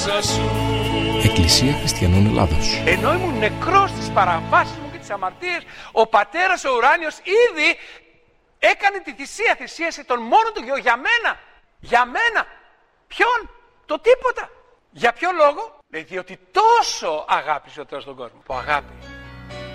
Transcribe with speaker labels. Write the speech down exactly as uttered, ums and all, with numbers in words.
Speaker 1: Εκκλησία Χριστιανών Ελλάδος.
Speaker 2: Ενώ ήμουν νεκρός στις παραβάσεις μου και τις αμαρτίες, ο πατέρας ο ουράνιος ήδη έκανε τη θυσία, θυσίασε τον μόνο του γιο για μένα. Για μένα. Ποιον? Το τίποτα. Για ποιο λόγο? Διότι τόσο αγάπησε ο Θεός τον κόσμο. Που αγάπη